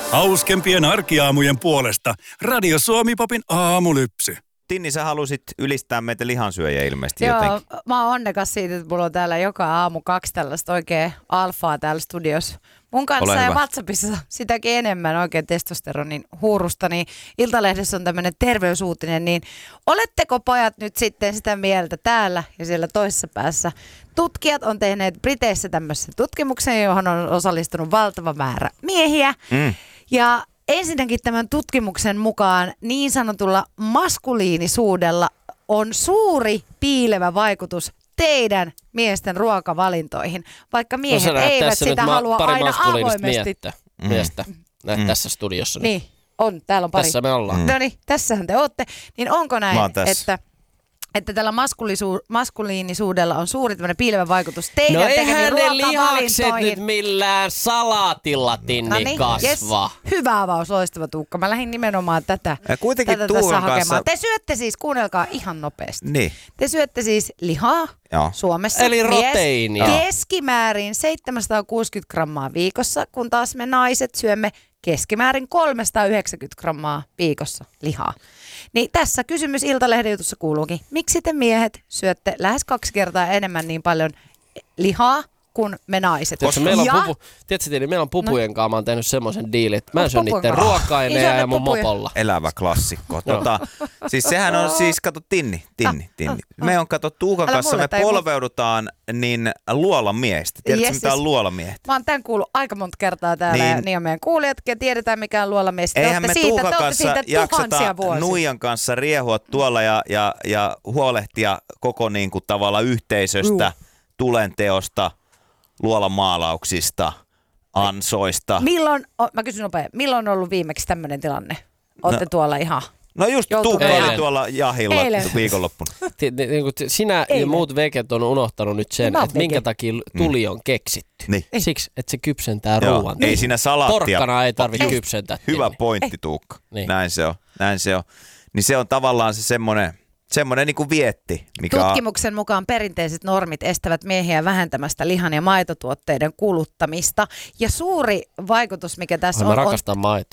Hauskempien arkiaamujen puolesta Radio Suomi-popin aamulypsy. Tinni, sä halusit ylistää meitä lihansyöjä ilmeisesti Joo, jotenkin. mä oon onnekas siitä, että mulla on täällä joka aamu 2 tällaista oikein alfaa täällä studiossa. Mun kanssa ja WhatsAppissa sitäkin enemmän oikein testosteronin huurusta, niin Iltalehdessä on tämmöinen terveysuutinen, niin oletteko pojat nyt sitten sitä mieltä täällä ja siellä toisessa päässä? Tutkijat on tehneet Briteissä tämmöisen tutkimuksen, johon on osallistunut valtava määrä miehiä. Ja ensinnäkin tämän tutkimuksen mukaan niin sanotulla maskuliinisuudella on suuri piilevä vaikutus teidän miesten ruokavalintoihin, vaikka miehet eivät sitä halua aina avoimesti. Miestä tässä studiossa. Niin, täällä on pari. Tässä me ollaan. No niin, tässähän te ootte. Niin onko näin, että tällä maskuliinisuudella on suuri tämmöinen piilevä vaikutus teidän tekemiin ruokavalintoihin? No nyt millään salaatilla, Tinni, kasva. Yes. Hyvä avaus, loistava Tuukka. Mä lähdin nimenomaan tätä Tuukan hakemaan. Te syötte siis, kuunnelkaa ihan nopeasti. Niin. Te syötte siis lihaa Suomessa. Eli proteiinia. Keskimäärin 760 grammaa viikossa, kun taas me naiset syömme keskimäärin 390 grammaa viikossa lihaa. Niin tässä kysymys Iltalehden jutussa kuuluukin. Miksi te miehet syötte lähes 2 kertaa enemmän niin paljon lihaa kuin me naiset? Meillä on pupujen kanssa, mä oon tehnyt semmoisen diilin, että mä syön niiden ruoka-aineja ja mun mopolla. Elävä klassikko. Siis sehän on kato Tinni. Me on kato Tuukan kanssa, me polveudutaan niin luolamiestä. Tiedätkö mitä on luolamiehet? Mä oon tämän kuullut aika monta kertaa täällä ja niin on meidän kuulijatkin. Tiedetään mikä on luolamies. Eihän me Tuukan kanssa jakseta nuijan kanssa riehua tuolla ja huolehtia koko niinku tavalla yhteisöstä, tulenteosta, luolamaalauksista, ansoista. Mä kysyn nopeasti, milloin on ollut viimeksi tämmöinen tilanne? Ootte tuolla ihan... No just Tuukka oli tuolla jahilla viikonloppuna. Sinä ja muut veket on unohtanut nyt sen, että minkä takia tuli on keksitty. Niin. Siksi, että se kypsentää ruoan. Ei siinä salaattia. Porkkana ei tarvitse kypsentää. Hyvä pointti, Tuukka. Niin. Näin se on. Niin se on tavallaan se semmoinen niin kuin vietti. Tutkimuksen mukaan perinteiset normit estävät miehiä vähentämästä lihan ja maitotuotteiden kuluttamista. Ja suuri vaikutus, mikä tässä on... Mä rakastan maitoa.